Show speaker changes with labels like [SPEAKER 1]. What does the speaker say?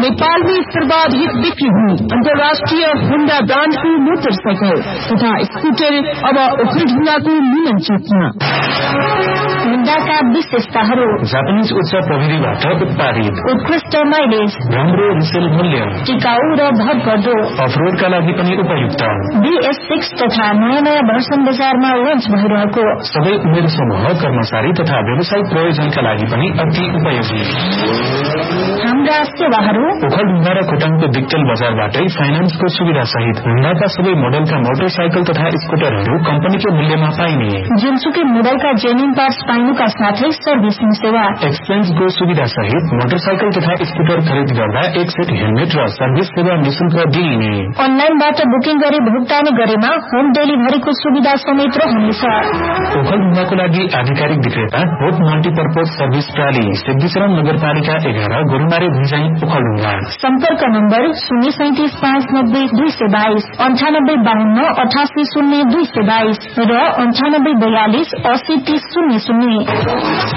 [SPEAKER 1] नेपालमै सर्वाधिक बिक्री हुने अन्तर्राष्ट्रिय होन्डा ब्रान्डको मोटरसाइकल तथा स्कुटर अब ओखलढुङ्गाको मिलन चोकमा। होन्डाका विशेषताहरू:
[SPEAKER 2] जापानिज उच्च प्रविधिबाट उत्पादित,
[SPEAKER 1] उत्कृष्ट माइलेज,
[SPEAKER 2] राम्रो रिसेल मूल्य,
[SPEAKER 1] टिकाऊ र भरपर्दो,
[SPEAKER 2] अफरोडका लागि पनि उपयुक्त।
[SPEAKER 1] BS6 तथा नयाँ भर्सन बजारमा लन्च भइरहेको,
[SPEAKER 2] सबै उमेर समूह, कर्मचारी तथा व्यवसायिक प्रयोजनका लागि पनि अति उपयोगी।
[SPEAKER 1] हाम्रा सेवाहरू:
[SPEAKER 2] ओखलढुङ्गा र खोटाङको दिक्तेल बजारबाटै फाइनान्सको सुविधा सहित होन्डाका सबै मोडलका मोटरसाइकल तथा स्कुटरहरू कम्पनीको मूल्यमा पाइने,
[SPEAKER 1] जुनसुकै मोडलका जेन्युन पार्ट्स पाइनुका साथै सर्भिसिङ सेवा,
[SPEAKER 2] एक्सचेन्जको सुविधा सहित मोटरसाइकल तथा स्कुटर खरिद गर्दा एक सेट हेलमेट र सर्भिस सेवा निशुल्क दिइने।
[SPEAKER 1] अनलाइनबाट बुकिङ गरी भुक्तानी गरेमा होम डेलिभरीको सुविधा समेत रहनेछ।
[SPEAKER 2] ओखलढुङ्गाको लागि आधिकारिक विक्रेता होप मल्टीपर्पज सर्भिस प्राली, सिद्धिचरण नगरपालिका 11, गोरुमारे भुइँचाइ, ओखलढुङ्गा।
[SPEAKER 1] सम्पर्क नम्बर 037590222, 9852 880222 र 9842 803000।